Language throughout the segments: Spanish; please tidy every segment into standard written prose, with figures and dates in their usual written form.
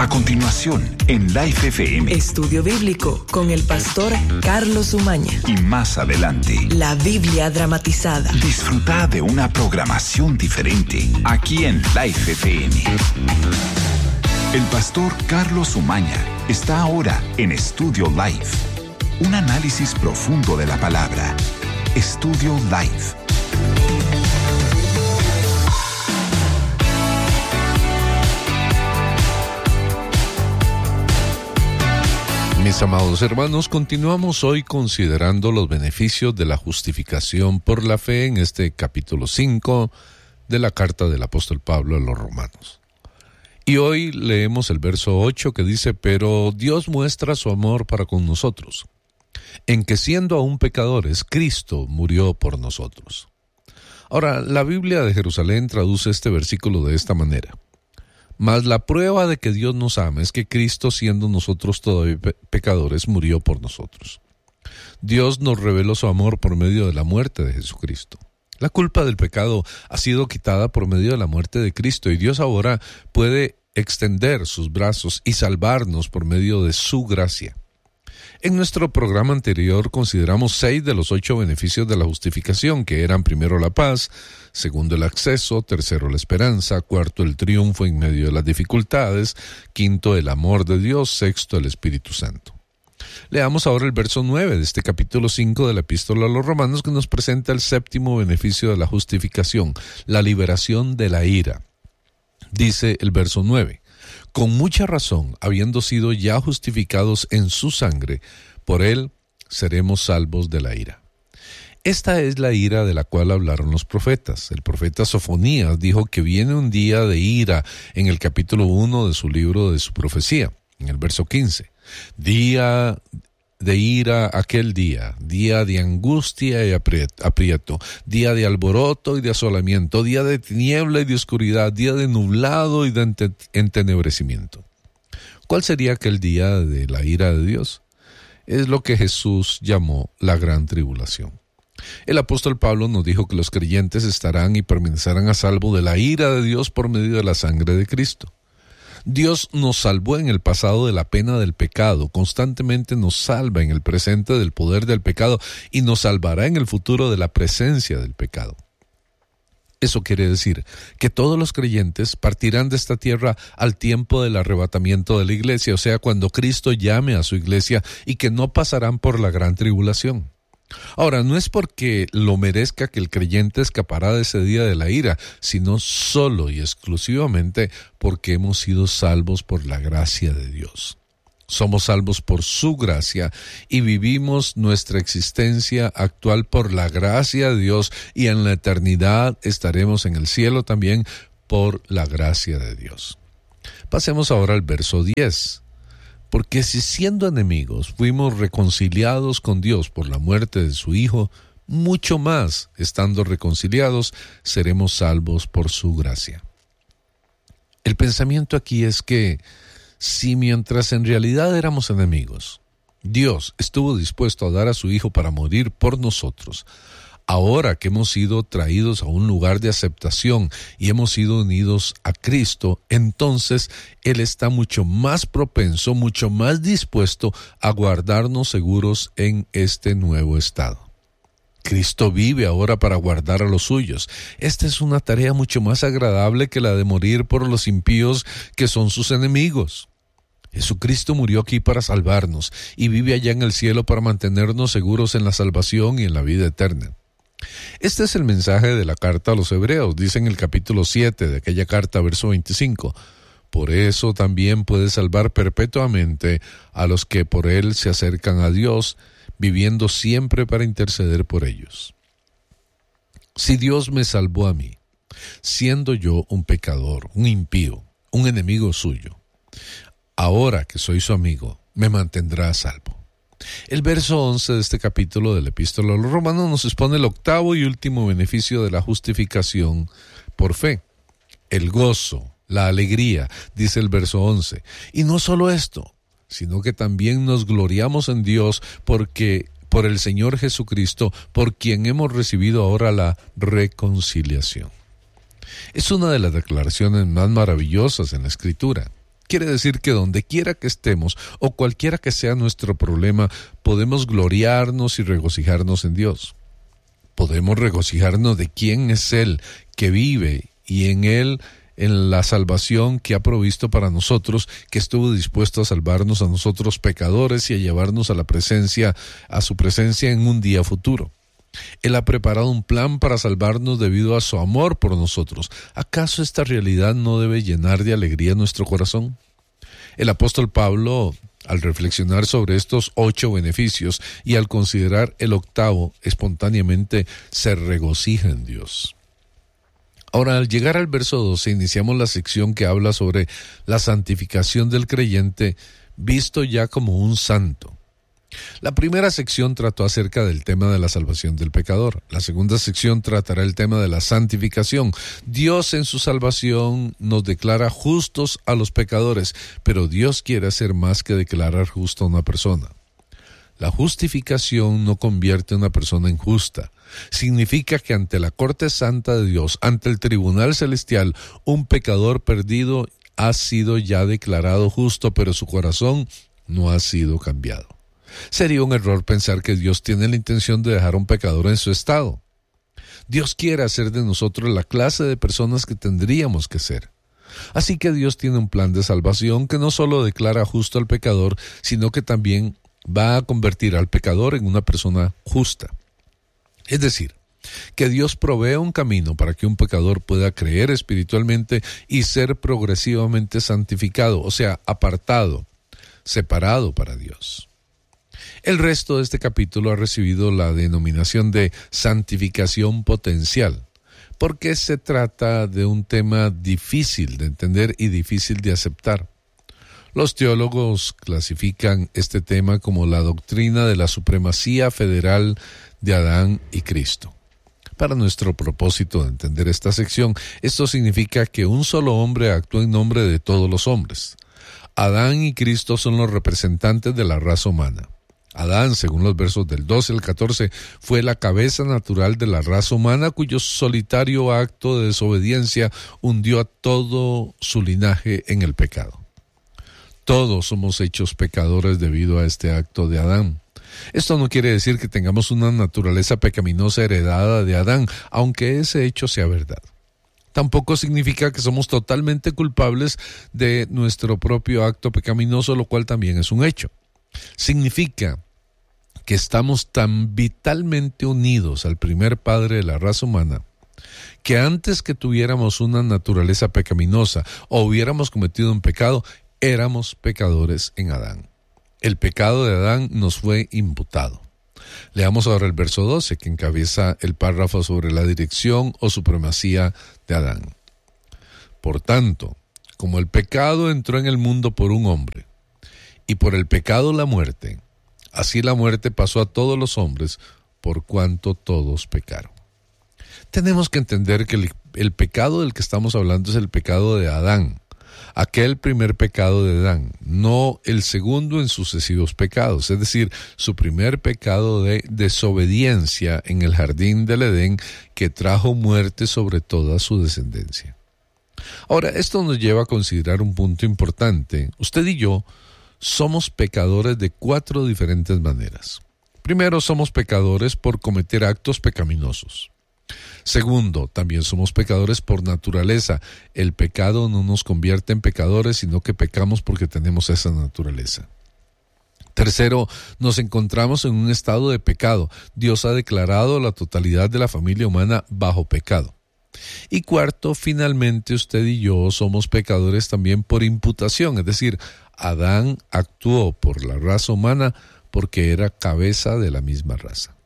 A continuación, en Life FM. Estudio Bíblico con el pastor Carlos Umaña. Y más adelante, la Biblia dramatizada. Disfruta de una programación diferente aquí en Life FM. El pastor Carlos Umaña está ahora en Estudio Life. Un análisis profundo de la palabra. Estudio Life. Mis amados hermanos, continuamos hoy considerando los beneficios de la justificación por la fe en este capítulo 5 de la carta del apóstol Pablo a los romanos. Y hoy leemos el verso 8 que dice: pero Dios muestra su amor para con nosotros, en que siendo aún pecadores, Cristo murió por nosotros. Ahora, la Biblia de Jerusalén traduce este versículo de esta manera: mas la prueba de que Dios nos ama es que Cristo, siendo nosotros todavía pecadores, murió por nosotros. Dios nos reveló su amor por medio de la muerte de Jesucristo. La culpa del pecado ha sido quitada por medio de la muerte de Cristo, y Dios ahora puede extender sus brazos y salvarnos por medio de su gracia. En nuestro programa anterior consideramos 6 de los 8 beneficios de la justificación, que eran: primero, la paz; segundo, el acceso; tercero, la esperanza; cuarto, el triunfo en medio de las dificultades; quinto, el amor de Dios; sexto, el Espíritu Santo. Leamos ahora el verso 9 de este capítulo 5 de la epístola a los romanos, que nos presenta el 7º beneficio de la justificación: la liberación de la ira. Dice el verso 9: con mucha razón, habiendo sido ya justificados en su sangre, por él seremos salvos de la ira. Esta es la ira de la cual hablaron los profetas. El profeta Sofonías dijo que viene un día de ira en el capítulo 1 de su libro de su profecía, en el verso 15. Día de ira aquel día, día de angustia y aprieto, día de alboroto y de asolamiento, día de tiniebla y de oscuridad, día de nublado y de entenebrecimiento. ¿Cuál sería aquel día de la ira de Dios? Es lo que Jesús llamó la gran tribulación. El apóstol Pablo nos dijo que los creyentes estarán y permanecerán a salvo de la ira de Dios por medio de la sangre de Cristo. Dios nos salvó en el pasado de la pena del pecado, constantemente nos salva en el presente del poder del pecado y nos salvará en el futuro de la presencia del pecado. Eso quiere decir que todos los creyentes partirán de esta tierra al tiempo del arrebatamiento de la iglesia, o sea, cuando Cristo llame a su iglesia, y que no pasarán por la gran tribulación. Ahora, no es porque lo merezca que el creyente escapará de ese día de la ira, sino solo y exclusivamente porque hemos sido salvos por la gracia de Dios. Somos salvos por su gracia y vivimos nuestra existencia actual por la gracia de Dios, y en la eternidad estaremos en el cielo también por la gracia de Dios. Pasemos ahora al verso 10. Porque si siendo enemigos fuimos reconciliados con Dios por la muerte de su Hijo, mucho más, estando reconciliados, seremos salvos por su gracia. El pensamiento aquí es que si mientras en realidad éramos enemigos, Dios estuvo dispuesto a dar a su Hijo para morir por nosotros, ahora que hemos sido traídos a un lugar de aceptación y hemos sido unidos a Cristo, entonces Él está mucho más propenso, mucho más dispuesto a guardarnos seguros en este nuevo estado. Cristo vive ahora para guardar a los suyos. Esta es una tarea mucho más agradable que la de morir por los impíos, que son sus enemigos. Jesucristo murió aquí para salvarnos y vive allá en el cielo para mantenernos seguros en la salvación y en la vida eterna. Este es el mensaje de la carta a los Hebreos. Dice en el capítulo 7 de aquella carta, verso 25: por eso también puede salvar perpetuamente a los que por él se acercan a Dios, viviendo siempre para interceder por ellos. Si Dios me salvó a mí, siendo yo un pecador, un impío, un enemigo suyo, ahora que soy su amigo, me mantendrá a salvo. El verso 11 de este capítulo del epístola a los romanos nos expone el 8º y último beneficio de la justificación por fe: el gozo, la alegría, dice el verso 11. Y no solo esto, sino que también nos gloriamos en Dios porque por el Señor Jesucristo, por quien hemos recibido ahora la reconciliación. Es una de las declaraciones más maravillosas en la Escritura. Quiere decir que donde quiera que estemos o cualquiera que sea nuestro problema, podemos gloriarnos y regocijarnos en Dios. Podemos regocijarnos de quién es Él que vive y en Él, en la salvación que ha provisto para nosotros, que estuvo dispuesto a salvarnos a nosotros pecadores y a llevarnos a su presencia en un día futuro. Él ha preparado un plan para salvarnos debido a su amor por nosotros. ¿Acaso esta realidad no debe llenar de alegría nuestro corazón? El apóstol Pablo, al reflexionar sobre estos 8 beneficios y al considerar el 8º, espontáneamente se regocija en Dios. Ahora, al llegar al verso 12, iniciamos la sección que habla sobre la santificación del creyente, visto ya como un santo. La primera sección trató acerca del tema de la salvación del pecador. La segunda sección tratará el tema de la santificación. Dios en su salvación nos declara justos a los pecadores, pero Dios quiere hacer más que declarar justo a una persona. La justificación no convierte a una persona en justa. Significa que ante la corte santa de Dios, ante el tribunal celestial, un pecador perdido ha sido ya declarado justo, pero su corazón no ha sido cambiado. Sería un error pensar que Dios tiene la intención de dejar a un pecador en su estado. Dios quiere hacer de nosotros la clase de personas que tendríamos que ser. Así que Dios tiene un plan de salvación que no solo declara justo al pecador, sino que también va a convertir al pecador en una persona justa. Es decir, que Dios provee un camino para que un pecador pueda creer espiritualmente y ser progresivamente santificado, o sea, apartado, separado para Dios. El resto de este capítulo ha recibido la denominación de santificación potencial, porque se trata de un tema difícil de entender y difícil de aceptar. Los teólogos clasifican este tema como la doctrina de la supremacía federal de Adán y Cristo. Para nuestro propósito de entender esta sección, esto significa que un solo hombre actúa en nombre de todos los hombres. Adán y Cristo son los representantes de la raza humana. Adán, según los versos del 12 al 14, fue la cabeza natural de la raza humana cuyo solitario acto de desobediencia hundió a todo su linaje en el pecado. Todos somos hechos pecadores debido a este acto de Adán. Esto no quiere decir que tengamos una naturaleza pecaminosa heredada de Adán, aunque ese hecho sea verdad. Tampoco significa que somos totalmente culpables de nuestro propio acto pecaminoso, lo cual también es un hecho. Significa que estamos tan vitalmente unidos al primer padre de la raza humana que antes que tuviéramos una naturaleza pecaminosa o hubiéramos cometido un pecado, éramos pecadores en Adán. El pecado de Adán nos fue imputado. Leamos ahora el verso 12, que encabeza el párrafo sobre la dirección o supremacía de Adán. Por tanto, como el pecado entró en el mundo por un hombre, y por el pecado la muerte, así la muerte pasó a todos los hombres, por cuanto todos pecaron. Tenemos que entender que el pecado del que estamos hablando es el pecado de Adán, aquel primer pecado de Adán, no el segundo en sucesivos pecados, es decir, su primer pecado de desobediencia en el jardín del Edén que trajo muerte sobre toda su descendencia. Ahora, esto nos lleva a considerar un punto importante. Usted y yo somos pecadores de 4 diferentes maneras. Primero, somos pecadores por cometer actos pecaminosos. Segundo, también somos pecadores por naturaleza. El pecado no nos convierte en pecadores, sino que pecamos porque tenemos esa naturaleza. Tercero, nos encontramos en un estado de pecado. Dios ha declarado la totalidad de la familia humana bajo pecado. Y cuarto, finalmente usted y yo somos pecadores también por imputación, es decir, Adán actuó por la raza humana porque era cabeza de la misma raza.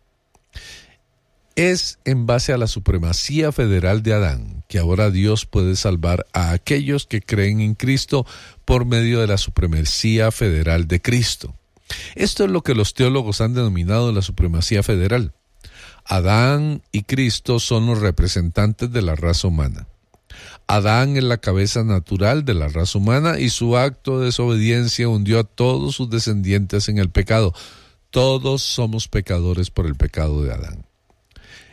Es en base a la supremacía federal de Adán que ahora Dios puede salvar a aquellos que creen en Cristo por medio de la supremacía federal de Cristo. Esto es lo que los teólogos han denominado la supremacía federal. Adán y Cristo son los representantes de la raza humana. Adán es la cabeza natural de la raza humana y su acto de desobediencia hundió a todos sus descendientes en el pecado. Todos somos pecadores por el pecado de Adán.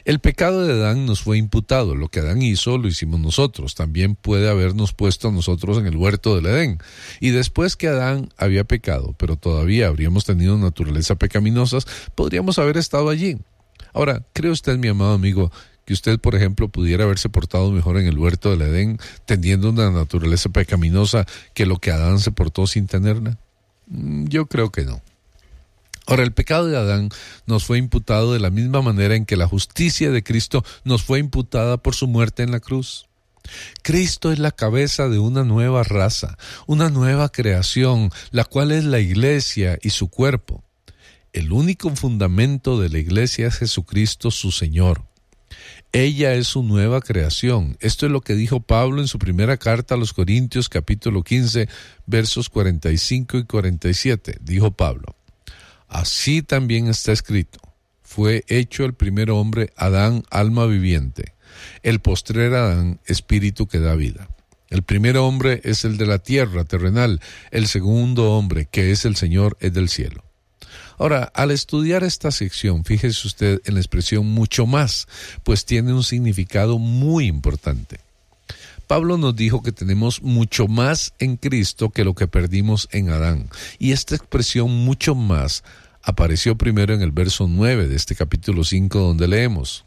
El pecado de Adán nos fue imputado. Lo que Adán hizo, lo hicimos nosotros. También puede habernos puesto a nosotros en el huerto del Edén. Y después que Adán había pecado, pero todavía habríamos tenido naturaleza pecaminosas, podríamos haber estado allí. Ahora, ¿cree usted, mi amado amigo, que usted, por ejemplo, pudiera haberse portado mejor en el huerto del Edén, teniendo una naturaleza pecaminosa que lo que Adán se portó sin tenerla? Yo creo que no. Ahora, el pecado de Adán nos fue imputado de la misma manera en que la justicia de Cristo nos fue imputada por su muerte en la cruz. Cristo es la cabeza de una nueva raza, una nueva creación, la cual es la iglesia y su cuerpo. El único fundamento de la iglesia es Jesucristo, su Señor. Ella es su nueva creación. Esto es lo que dijo Pablo en su primera carta a los Corintios, capítulo 15, versos 45 y 47. Dijo Pablo: así también está escrito: fue hecho el primer hombre, Adán, alma viviente; el postrer Adán, espíritu que da vida. El primer hombre es el de la tierra terrenal; el segundo hombre, que es el Señor, es del cielo. Ahora, al estudiar esta sección, fíjese usted en la expresión mucho más, pues tiene un significado muy importante. Pablo nos dijo que tenemos mucho más en Cristo que lo que perdimos en Adán. Y esta expresión mucho más apareció primero en el verso 9 de este capítulo 5, donde leemos: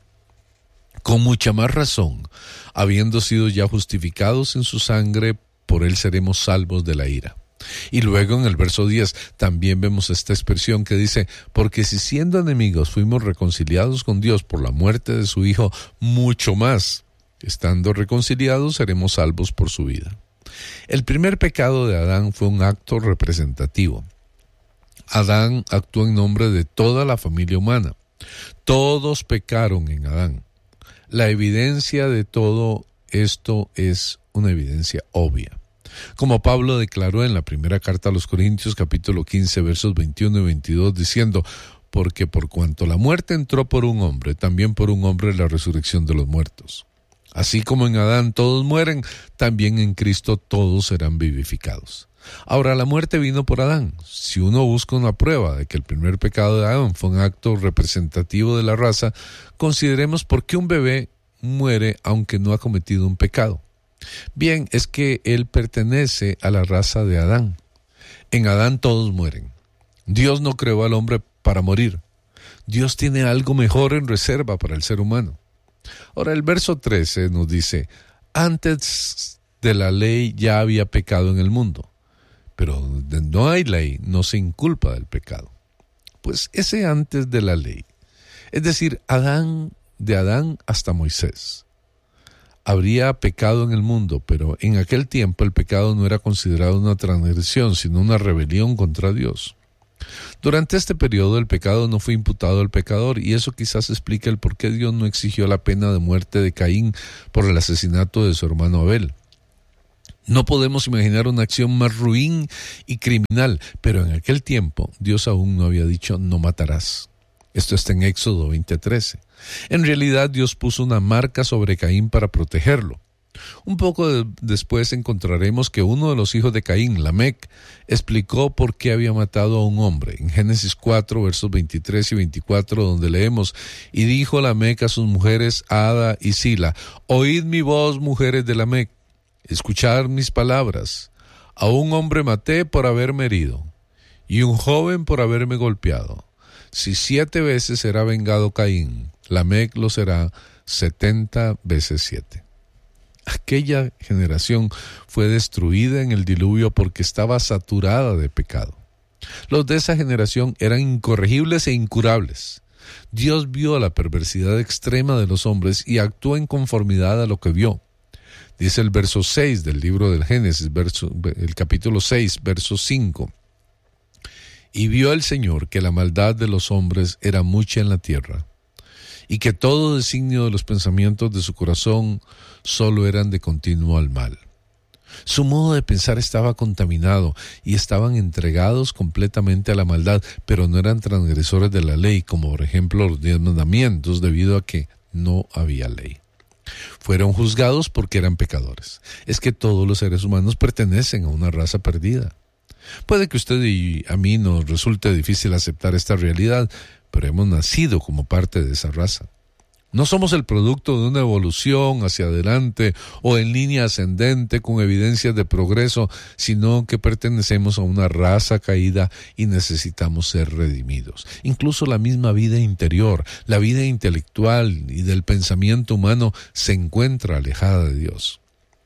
con mucha más razón, habiendo sido ya justificados en su sangre, por él seremos salvos de la ira. Y luego en el verso 10 también vemos esta expresión que dice: porque si siendo enemigos fuimos reconciliados con Dios por la muerte de su Hijo, mucho más, estando reconciliados, seremos salvos por su vida. El primer pecado de Adán fue un acto representativo. Adán actuó en nombre de toda la familia humana. Todos pecaron en Adán. La evidencia de todo esto es una evidencia obvia. Como Pablo declaró en la primera carta a los Corintios, capítulo 15, versos 21 y 22, diciendo: porque por cuanto la muerte entró por un hombre, también por un hombre la resurrección de los muertos. Así como en Adán todos mueren, también en Cristo todos serán vivificados. Ahora, la muerte vino por Adán. Si uno busca una prueba de que el primer pecado de Adán fue un acto representativo de la raza, consideremos por qué un bebé muere aunque no ha cometido un pecado. Bien, es que él pertenece a la raza de Adán. En Adán todos mueren. Dios no creó al hombre para morir. Dios tiene algo mejor en reserva para el ser humano. Ahora, el verso 13 nos dice: antes de la ley ya había pecado en el mundo, pero donde no hay ley no se inculpa del pecado. Pues ese antes de la ley, es decir, de Adán hasta Moisés, habría pecado en el mundo, pero en aquel tiempo el pecado no era considerado una transgresión, sino una rebelión contra Dios. Durante este periodo el pecado no fue imputado al pecador, y eso quizás explica el por qué Dios no exigió la pena de muerte de Caín por el asesinato de su hermano Abel. No podemos imaginar una acción más ruin y criminal, pero en aquel tiempo Dios aún no había dicho no matarás. Esto está en Éxodo 20:13. En realidad Dios puso una marca sobre Caín para protegerlo. Un poco después encontraremos que uno de los hijos de Caín, Lamec, explicó por qué había matado a un hombre. En Génesis 4, versos 23 y 24, donde leemos: y dijo Lamec a sus mujeres Ada y Sila: oíd mi voz, mujeres de Lamec, escuchad mis palabras. A un hombre maté por haberme herido, y un joven por haberme golpeado. Si 7 veces será vengado Caín, Lamec lo será 70 veces 7. Aquella generación fue destruida en el diluvio porque estaba saturada de pecado. Los de esa generación eran incorregibles e incurables. Dios vio la perversidad extrema de los hombres y actuó en conformidad a lo que vio. Dice el verso 6 del libro del Génesis, el capítulo 6, verso 5. Y vio el Señor que la maldad de los hombres era mucha en la tierra, y que todo designio de los pensamientos de su corazón solo eran de continuo al mal. Su modo de pensar estaba contaminado y estaban entregados completamente a la maldad, pero no eran transgresores de la ley, como por ejemplo los 10 mandamientos, debido a que no había ley. Fueron juzgados porque eran pecadores. Es que todos los seres humanos pertenecen a una raza perdida. Puede que a usted y a mí nos resulte difícil aceptar esta realidad, pero hemos nacido como parte de esa raza. No somos el producto de una evolución hacia adelante o en línea ascendente con evidencias de progreso, sino que pertenecemos a una raza caída y necesitamos ser redimidos. Incluso la misma vida interior, la vida intelectual y del pensamiento humano se encuentra alejada de Dios.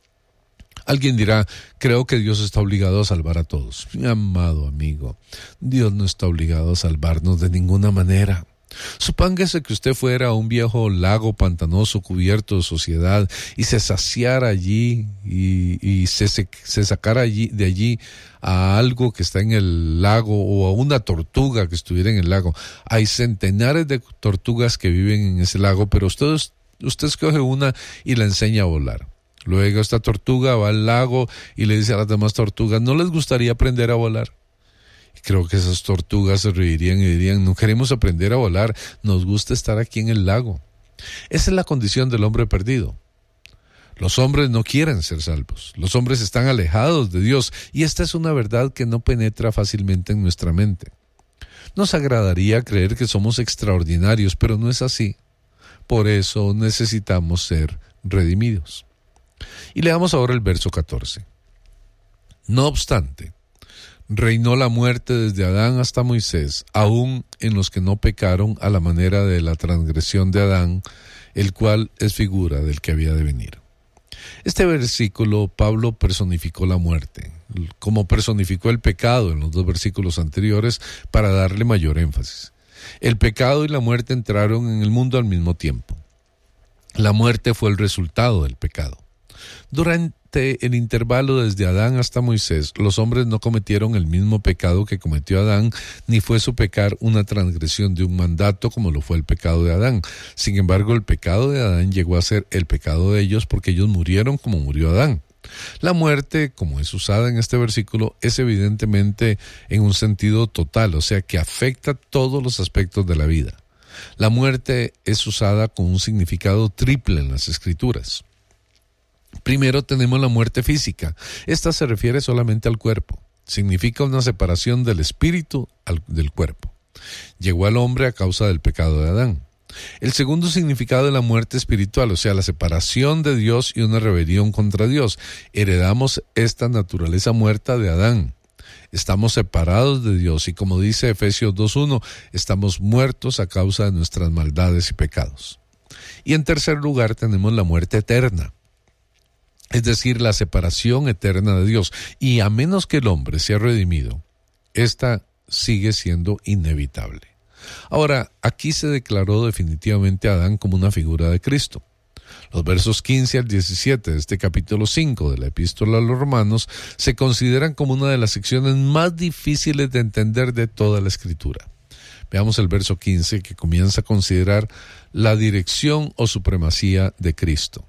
Alguien dirá, creo que Dios está obligado a salvar a todos. Mi amado amigo, Dios no está obligado a salvarnos de ninguna manera. Supóngase que usted fuera a un viejo lago pantanoso cubierto de suciedad y se saciara allí y se sacara de allí a algo que está en el lago o a una tortuga que estuviera en el lago. Hay centenares de tortugas que viven en ese lago, pero usted escoge una y la enseña a volar. Luego esta tortuga va al lago y le dice a las demás tortugas, ¿no les gustaría aprender a volar? Creo que esas tortugas se reirían y dirían, no queremos aprender a volar, nos gusta estar aquí en el lago. Esa es la condición del hombre perdido. Los hombres no quieren ser salvos, los hombres están alejados de Dios y esta es una verdad que no penetra fácilmente en nuestra mente. Nos agradaría creer que somos extraordinarios, pero no es así. Por eso necesitamos ser redimidos. Y leamos ahora el verso 14. No obstante, reinó la muerte desde Adán hasta Moisés, aun en los que no pecaron a la manera de la transgresión de Adán, el cual es figura del que había de venir. Este versículo, Pablo personificó la muerte, como personificó el pecado en los dos versículos anteriores, para darle mayor énfasis. El pecado y la muerte entraron en el mundo al mismo tiempo. La muerte fue el resultado del pecado. Durante el intervalo desde Adán hasta Moisés, los hombres no cometieron el mismo pecado que cometió Adán, ni fue su pecar una transgresión de un mandato como lo fue el pecado de Adán. Sin embargo, el pecado de Adán llegó a ser el pecado de ellos porque ellos murieron como murió Adán. La muerte, como es usada en este versículo, es evidentemente en un sentido total, o sea que afecta todos los aspectos de la vida. La muerte es usada con un significado triple en las Escrituras. Primero tenemos la muerte física. Esta se refiere solamente al cuerpo. Significa una separación del espíritu del cuerpo. Llegó al hombre a causa del pecado de Adán. El segundo significado de la muerte espiritual, o sea, la separación de Dios y una rebelión contra Dios. Heredamos esta naturaleza muerta de Adán. Estamos separados de Dios y como dice Efesios 2:1, estamos muertos a causa de nuestras maldades y pecados. Y en tercer lugar tenemos la muerte eterna. Es decir, la separación eterna de Dios. Y a menos que el hombre sea redimido, esta sigue siendo inevitable. Ahora, aquí se declaró definitivamente a Adán como una figura de Cristo. Los versos 15 al 17 de este capítulo 5 de la Epístola a los Romanos se consideran como una de las secciones más difíciles de entender de toda la Escritura. Veamos el verso 15 que comienza a considerar la dirección o supremacía de Cristo.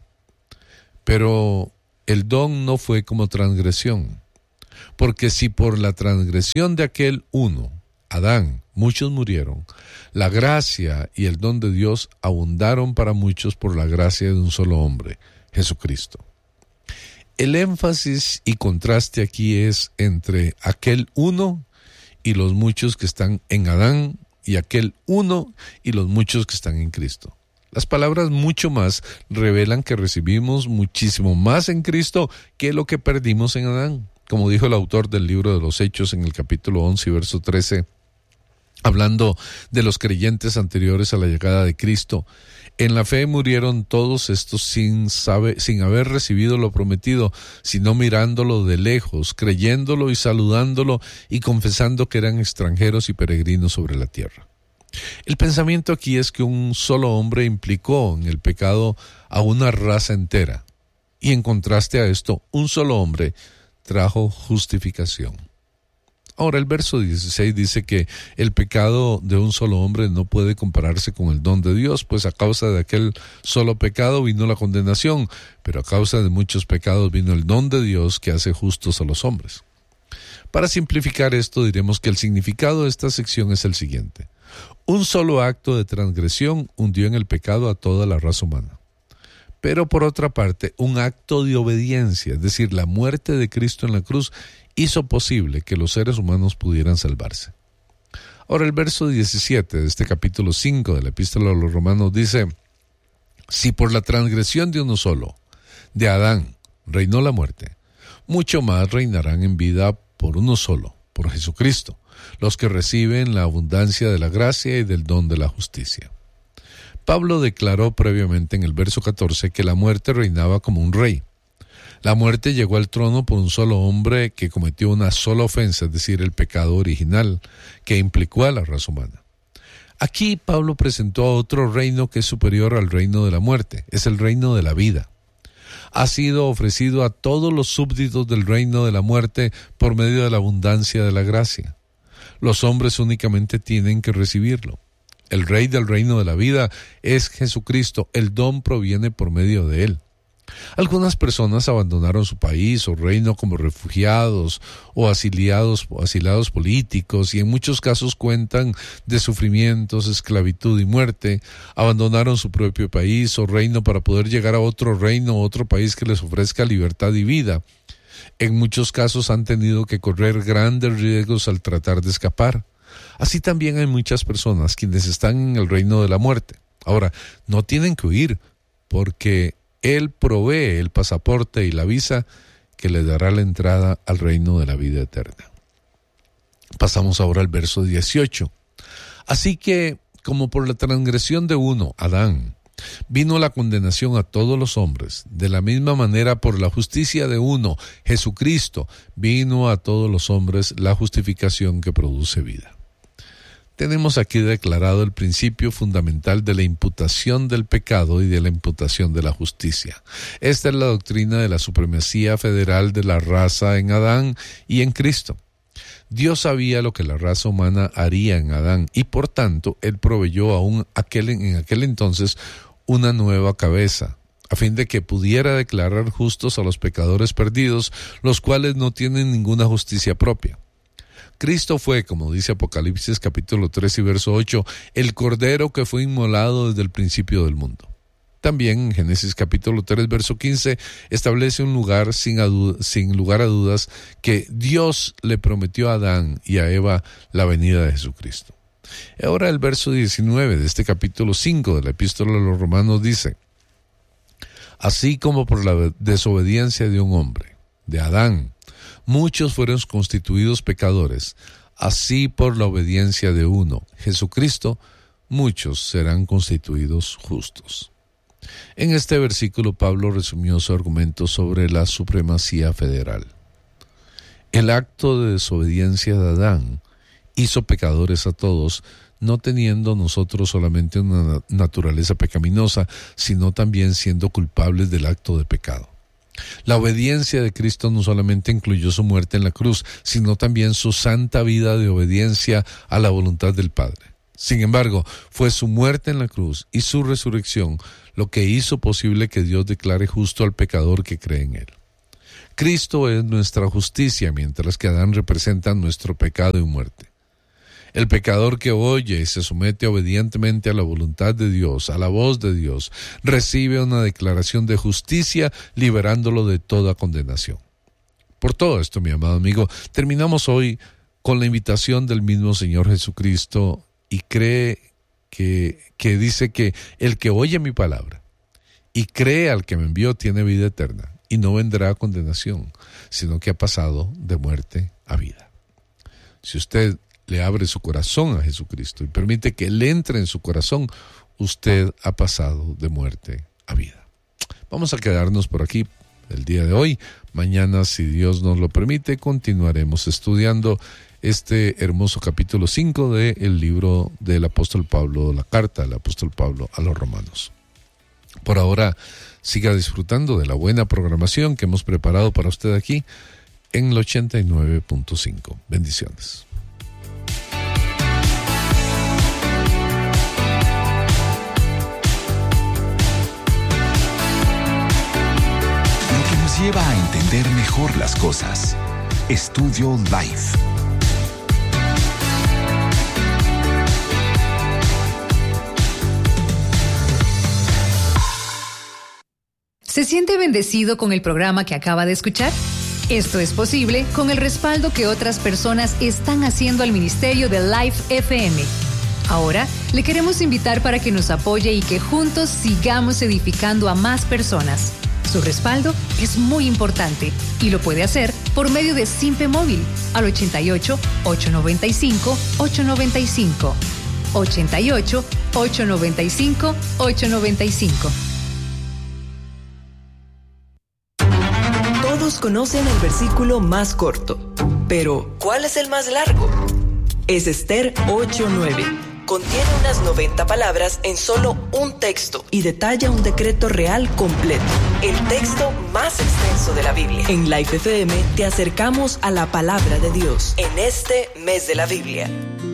Pero el don no fue como transgresión, porque si por la transgresión de aquel uno, Adán, muchos murieron, la gracia y el don de Dios abundaron para muchos por la gracia de un solo hombre, Jesucristo. El énfasis y contraste aquí es entre aquel uno y los muchos que están en Adán, y aquel uno y los muchos que están en Cristo. Las palabras mucho más revelan que recibimos muchísimo más en Cristo que lo que perdimos en Adán. Como dijo el autor del libro de los Hechos en el capítulo 11, verso 13, hablando de los creyentes anteriores a la llegada de Cristo, en la fe murieron todos estos sin haber recibido lo prometido, sino mirándolo de lejos, creyéndolo y saludándolo y confesando que eran extranjeros y peregrinos sobre la tierra. El pensamiento aquí es que un solo hombre implicó en el pecado a una raza entera, y en contraste a esto, un solo hombre trajo justificación. Ahora el verso 16 dice que el pecado de un solo hombre no puede compararse con el don de Dios, pues a causa de aquel solo pecado vino la condenación, pero a causa de muchos pecados vino el don de Dios que hace justos a los hombres. Para simplificar esto, diremos que el significado de esta sección es el siguiente. Un solo acto de transgresión hundió en el pecado a toda la raza humana. Pero por otra parte, un acto de obediencia, es decir, la muerte de Cristo en la cruz, hizo posible que los seres humanos pudieran salvarse. Ahora el verso 17 de este capítulo 5 de la Epístola a los Romanos dice: Si por la transgresión de uno solo, de Adán, reinó la muerte, mucho más reinarán en vida por uno solo, por Jesucristo, los que reciben la abundancia de la gracia y del don de la justicia. Pablo declaró previamente en el verso 14 que la muerte reinaba como un rey. La muerte llegó al trono por un solo hombre que cometió una sola ofensa, es decir, el pecado original que implicó a la raza humana. Aquí Pablo presentó a otro reino que es superior al reino de la muerte, es el reino de la vida. Ha sido ofrecido a todos los súbditos del reino de la muerte por medio de la abundancia de la gracia. Los hombres únicamente tienen que recibirlo. El rey del reino de la vida es Jesucristo, el don proviene por medio de él. Algunas personas abandonaron su país o reino como refugiados o asilados políticos y en muchos casos cuentan de sufrimientos, esclavitud y muerte. Abandonaron su propio país o reino para poder llegar a otro reino o otro país que les ofrezca libertad y vida. En muchos casos han tenido que correr grandes riesgos al tratar de escapar. Así también hay muchas personas quienes están en el reino de la muerte. Ahora, no tienen que huir porque Él provee el pasaporte y la visa que le dará la entrada al reino de la vida eterna. Pasamos ahora al verso 18. Así que, como por la transgresión de uno, Adán, vino la condenación a todos los hombres, de la misma manera por la justicia de uno, Jesucristo, vino a todos los hombres la justificación que produce vida. Tenemos aquí declarado el principio fundamental de la imputación del pecado y de la imputación de la justicia. Esta es la doctrina de la supremacía federal de la raza en Adán y en Cristo. Dios sabía lo que la raza humana haría en Adán y por tanto Él proveyó en aquel entonces una nueva cabeza, a fin de que pudiera declarar justos a los pecadores perdidos, los cuales no tienen ninguna justicia propia. Cristo fue, como dice Apocalipsis capítulo 3 y verso 8, el Cordero que fue inmolado desde el principio del mundo. También en Génesis capítulo 3 verso 15 establece un lugar sin lugar a dudas que Dios le prometió a Adán y a Eva la venida de Jesucristo. Ahora el verso 19 de este capítulo 5 de la Epístola a los Romanos dice: así como por la desobediencia de un hombre, de Adán, muchos fueron constituidos pecadores, así por la obediencia de uno, Jesucristo, muchos serán constituidos justos. En este versículo Pablo resumió su argumento sobre la supremacía federal. El acto de desobediencia de Adán hizo pecadores a todos, no teniendo nosotros solamente una naturaleza pecaminosa, sino también siendo culpables del acto de pecado. La obediencia de Cristo no solamente incluyó su muerte en la cruz, sino también su santa vida de obediencia a la voluntad del Padre. Sin embargo, fue su muerte en la cruz y su resurrección lo que hizo posible que Dios declare justo al pecador que cree en Él. Cristo es nuestra justicia, mientras que Adán representa nuestro pecado y muerte. El pecador que oye y se somete obedientemente a la voluntad de Dios, a la voz de Dios, recibe una declaración de justicia, liberándolo de toda condenación. Por todo esto, mi amado amigo, terminamos hoy con la invitación del mismo Señor Jesucristo y cree que dice que el que oye mi palabra y cree al que me envió tiene vida eterna y no vendrá a condenación, sino que ha pasado de muerte a vida. Si usted le abre su corazón a Jesucristo y permite que Él entre en su corazón, usted ha pasado de muerte a vida. Vamos a quedarnos por aquí el día de hoy. Mañana, si Dios nos lo permite, continuaremos estudiando este hermoso capítulo 5 del libro del apóstol Pablo, la carta del apóstol Pablo a los Romanos. Por ahora, siga disfrutando de la buena programación que hemos preparado para usted aquí en el 89.5. Bendiciones. Lleva a entender mejor las cosas. Estudio Life. ¿Se siente bendecido con el programa que acaba de escuchar? Esto es posible con el respaldo que otras personas están haciendo al ministerio de Life FM. Ahora le queremos invitar para que nos apoye y que juntos sigamos edificando a más personas. Su respaldo es muy importante y lo puede hacer por medio de Simpe Móvil al 88-895-895. 88-895-895. Todos conocen el versículo más corto, pero ¿cuál es el más largo? Es Esther 8:9. Contiene unas 90 palabras en solo un texto y detalla un decreto real completo. El texto más extenso de la Biblia. En Life FM te acercamos a la palabra de Dios en este mes de la Biblia.